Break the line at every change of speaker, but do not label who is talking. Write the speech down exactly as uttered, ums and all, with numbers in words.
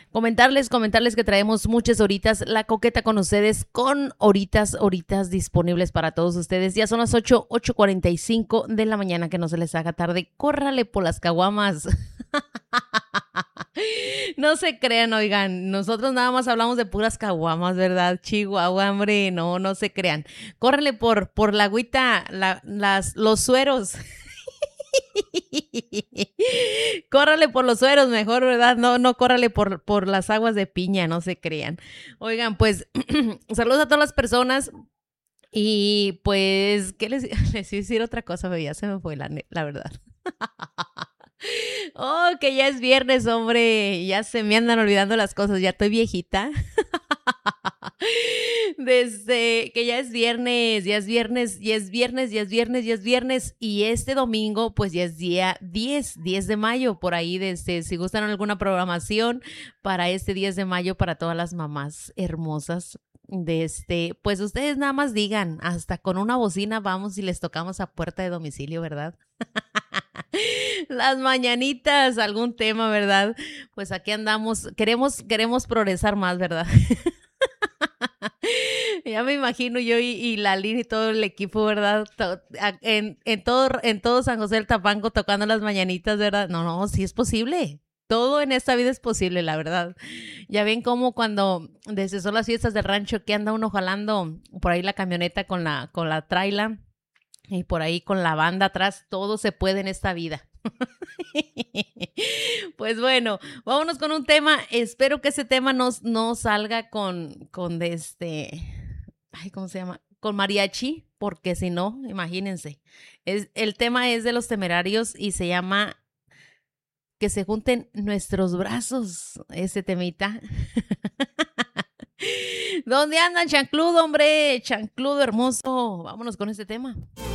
Comentarles, comentarles que traemos muchas horitas, la coqueta con ustedes, con horitas, horitas disponibles para todos ustedes. Ya son las ocho, ocho cuarenta y cinco de la mañana, que no se les haga tarde. Córrale por las caguamas. No se crean, oigan, nosotros nada más hablamos de puras caguamas, ¿verdad? Chihuahua, hombre, no, no se crean. Córrele por, por la agüita, la, las, los sueros. Córrale por los sueros mejor, ¿verdad? No, no córrale por, por las aguas de piña, no se crean. Oigan, pues, saludos a todas las personas. Y pues, ¿qué les, les iba a decir otra cosa? Pero ya se me fue la, la verdad. Oh, que ya es viernes, hombre. Ya se me andan olvidando las cosas. Ya estoy viejita. Desde que ya es viernes, ya es viernes, ya es viernes, ya es viernes, ya es viernes. Y este domingo, pues ya es día diez, diez de mayo. Por ahí, desde, si gustan alguna programación para este diez de mayo para todas las mamás hermosas. De este, pues ustedes nada más digan, hasta con una bocina vamos y les tocamos a puerta de domicilio, ¿verdad? Las mañanitas, algún tema, ¿verdad? Pues aquí andamos, queremos, queremos progresar más, ¿verdad? Ya me imagino yo y, y Lalín y todo el equipo, ¿verdad? En, en, todo, en todo San José del Tapanco tocando las mañanitas, ¿verdad? No, no, sí es posible. Todo en esta vida es posible, la verdad. Ya ven cómo cuando desde son las fiestas del rancho que anda uno jalando por ahí la camioneta con la, con la traila y por ahí con la banda atrás, todo se puede en esta vida. Pues bueno, vámonos con un tema. Espero que ese tema no, no salga con, con de este, ay, ¿cómo se llama? Con mariachi, porque si no, imagínense. Es, el tema es de Los Temerarios y se llama Que se junten nuestros brazos, ese temita. ¿Dónde andan, chancludo, hombre? Chancludo hermoso. Vámonos con este tema.